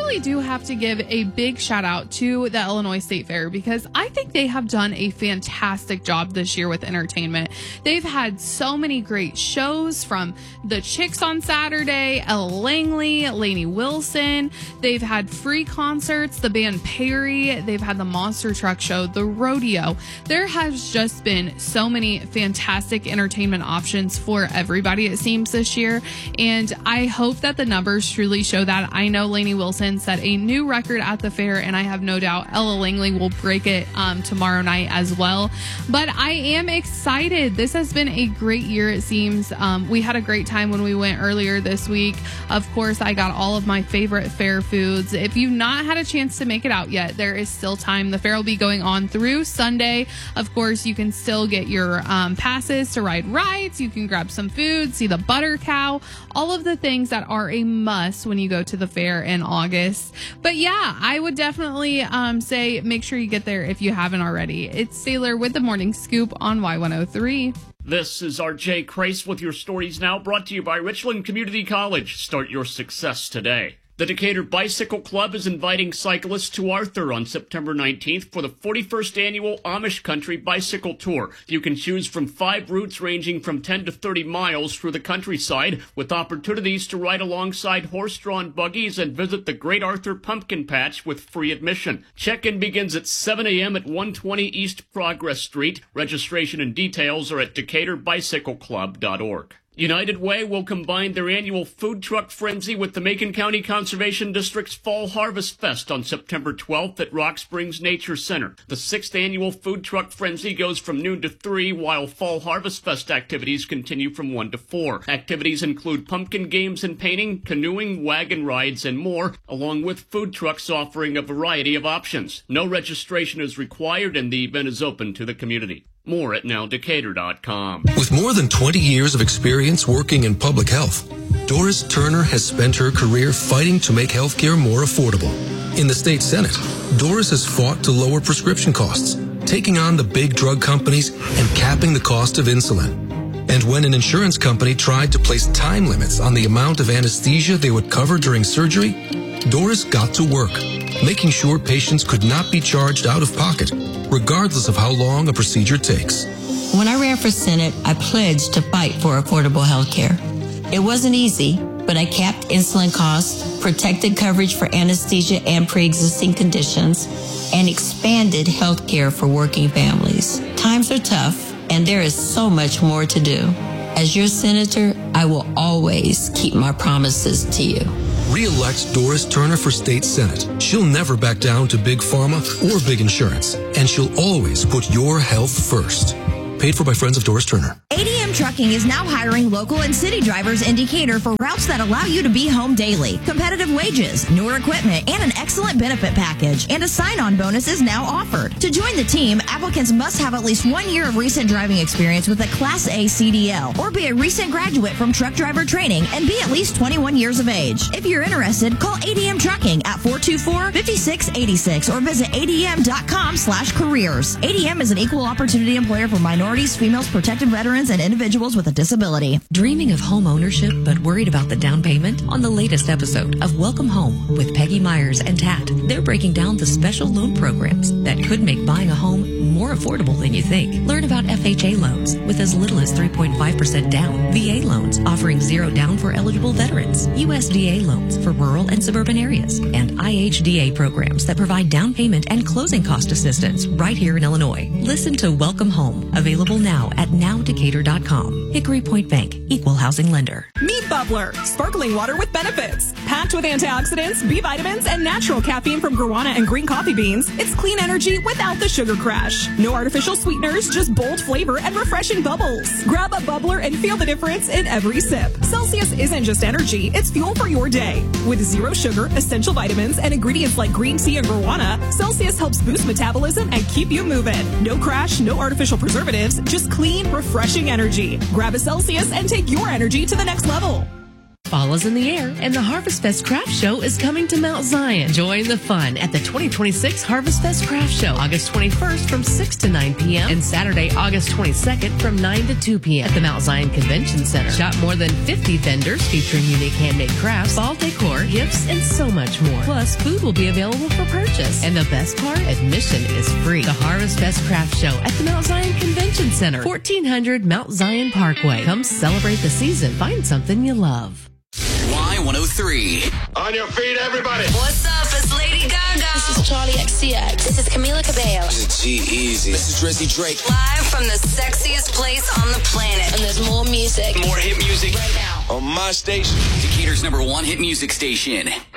really do have to give a big shout out to the Illinois State Fair because I think they have done a fantastic job this year with entertainment. They've had so many great shows from the Chicks on Saturday, Ella Langley, Lainey Wilson. They've had free concerts, the band Perry. They've had the Monster Truck Show, the rodeo. There has just been so many fantastic entertainment options for everybody, it seems, this year. And I hope that the numbers truly show that. I know Lainey Wilson set a new record at the fair, and I have no doubt Ella Langley will break it tomorrow night as well. But I am excited. This has been a great year, it seems. We had a great time when we went earlier this week. Of course, I got all of my favorite fair foods. If you've not had a chance to make it out yet, there is still time. The fair will be going on through Sunday. Of course, you can still get your passes to ride rides. You can grab some food, see the butter cow, all of the things that are a must when you go to the fair in August. But yeah, I would definitely say make sure you get there if you haven't already. It's Sailor with the Morning Scoop on Y103. This is R.J. Crace with your stories now, brought to you by Richland Community College. Start your success today. The Decatur Bicycle Club is inviting cyclists to Arthur on September 19th for the 41st annual Amish Country Bicycle Tour. You can choose from 5 routes ranging from 10 to 30 miles through the countryside, with opportunities to ride alongside horse-drawn buggies and visit the Great Arthur Pumpkin Patch with free admission. Check-in begins at 7 a.m. at 120 East Progress Street. Registration and details are at DecaturBicycleClub.org. United Way will combine their annual food truck frenzy with the Macon County Conservation District's Fall Harvest Fest on September 12th at Rock Springs Nature Center. The 6th annual food truck frenzy goes from noon to 3, while Fall Harvest Fest activities continue from 1 to 4. Activities include pumpkin games and painting, canoeing, wagon rides, and more, along with food trucks offering a variety of options. No registration is required, and the event is open to the community. More at nowdecatur.com. With more than 20 years of experience working in public health, Doris Turner has spent her career fighting to make healthcare more affordable. In the state Senate, Doris has fought to lower prescription costs, taking on the big drug companies and capping the cost of insulin. And when an insurance company tried to place time limits on the amount of anesthesia they would cover during surgery, Doris got to work, making sure patients could not be charged out of pocket, regardless of how long a procedure takes. When I ran for Senate, I pledged to fight for affordable health care. It wasn't easy, but I capped insulin costs, protected coverage for anesthesia and pre-existing conditions, and expanded health care for working families. Times are tough, and there is so much more to do. As your senator, I will always keep my promises to you. Re-elect Doris Turner for state Senate. She'll never back down to big pharma or big insurance, and she'll always put your health first. Paid for by Friends of Doris Turner. ADM Trucking is now hiring local and city drivers in Decatur for routes that allow you to be home daily. Competitive wages, newer equipment, and an excellent benefit package. And a sign-on bonus is now offered. To join the team, applicants must have at least 1 year of recent driving experience with a Class A CDL, or be a recent graduate from truck driver training and be at least 21 years of age. If you're interested, call ADM Trucking at 424-5686 or visit adm.com/careers. ADM is an equal opportunity employer for minorities, females, protected veterans, and individuals with a disability. Dreaming of home ownership but worried about the down payment? On the latest episode of Welcome Home with Peggy Myers and Tat, they're breaking down the special loan programs that could make buying a home more affordable than you think. Learn about FHA loans with as little as 3.5% down, VA loans offering 0 down for eligible veterans, USDA loans for rural and suburban areas, and IHDA programs that provide down payment and closing cost assistance right here in Illinois. Listen to Welcome Home, available now at nowdecatur.com. Hickory Point Bank, equal housing lender. Meet Bubbler, sparkling water with benefits. Packed with antioxidants, B vitamins, and natural caffeine from guarana and green coffee beans, it's clean energy without the sugar crash. No artificial sweeteners, just bold flavor and refreshing bubbles. Grab a Bubbler and feel the difference in every sip. Celsius isn't just energy, it's fuel for your day. With 0 sugar, essential vitamins, and ingredients like green tea and guarana, Celsius helps boost metabolism and keep you moving. No crash, no artificial preservatives, just clean, refreshing energy. Grab a Celsius and take your energy to the next level. Fall is in the air, and the Harvest Fest Craft Show is coming to Mount Zion. Join the fun at the 2026 Harvest Fest Craft Show, August 21st from 6 to 9 p.m. and Saturday, August 22nd from 9 to 2 p.m. at the Mount Zion Convention Center. Shop more than 50 vendors featuring unique handmade crafts, fall decor, gifts, and so much more. Plus, food will be available for purchase. And the best part, admission is free. The Harvest Fest Craft Show at the Mount Zion Convention Center, 1400 Mount Zion Parkway. Come celebrate the season. Find something you love. Y103. On your feet, everybody. What's up? It's Lady Gaga. This is Charlie XCX. This is Camila Cabello. This is G-Eazy. This is Drizzy Drake. Live from the sexiest place on the planet. And there's more music. More hit music. Right now. On my station. Decatur's #1 hit music station.